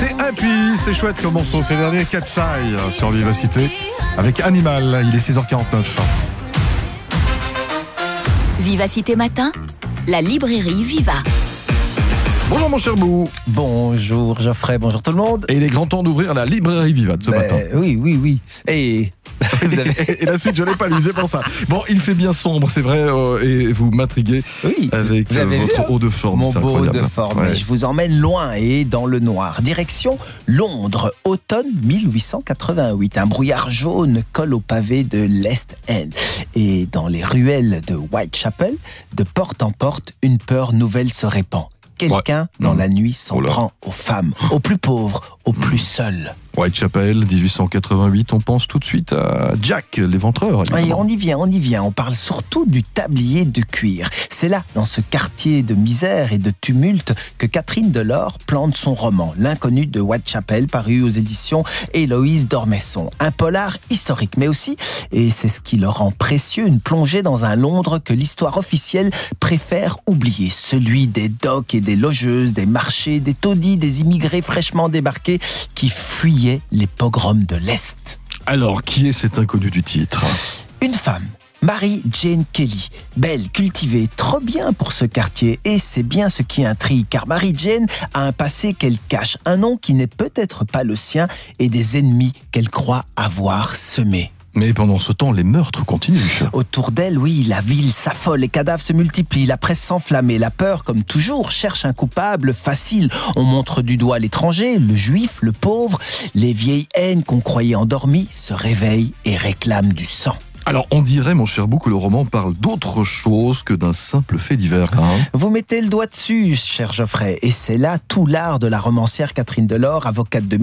C'est Happy, c'est chouette comme morceau. C'est le dernier Cat's Eye sur Vivacité avec Animal. Il est 6h49. Vivacité Matin, la librairie Viva. Bonjour mon cher Bou. Bonjour Geoffrey, bonjour tout le monde. Et il est grand temps d'ouvrir la librairie Viva de ce matin. Oui. Et Et la suite, je l'ai pas lu, c'est pour ça. Bon, il fait bien sombre, c'est vrai, et vous m'intriguez avec votre haut de forme. Mon c'est beau haut incroyable. de forme. Ouais. Et je vous emmène loin et dans le noir. Direction Londres, automne 1888. Un brouillard jaune colle au pavé de l'Est End. Et dans les ruelles de Whitechapel, de porte en porte, une peur nouvelle se répand. Quelqu'un, dans la nuit, s'en prend aux femmes, aux plus pauvres, aux plus seuls. Whitechapel, 1888, on pense tout de suite à Jack, l'éventreur. Oui, on y vient. On parle surtout du tablier de cuir. C'est là, dans ce quartier de misère et de tumulte, que Catherine Delord plante son roman, L'inconnu de Whitechapel, paru aux éditions Héloïse d'Ormesson. Un polar historique, mais aussi, et c'est ce qui le rend précieux, une plongée dans un Londres que l'histoire officielle préfère oublier. Celui des docks et des logeuses, des marchés, des taudis, des immigrés fraîchement débarqués qui fuyaient les pogroms de l'Est. Alors, qui est cet inconnu du titre ? Une femme, Mary Jane Kelly, belle, cultivée, trop bien pour ce quartier. Et c'est bien ce qui intrigue, car Mary Jane a un passé qu'elle cache, un nom qui n'est peut-être pas le sien et des ennemis qu'elle croit avoir semés. Mais pendant ce temps, les meurtres continuent. Autour d'elle, oui, la ville s'affole, les cadavres se multiplient, la presse s'enflamme et la peur, comme toujours, cherche un coupable facile. On montre du doigt l'étranger, le juif, le pauvre. Les vieilles haines qu'on croyait endormies se réveillent et réclament du sang. Alors, on dirait, mon cher Bou, que le roman parle d'autre chose que d'un simple fait divers. Vous mettez le doigt dessus, cher Geoffrey, et c'est là tout l'art de la romancière Catherine Delord, avocate de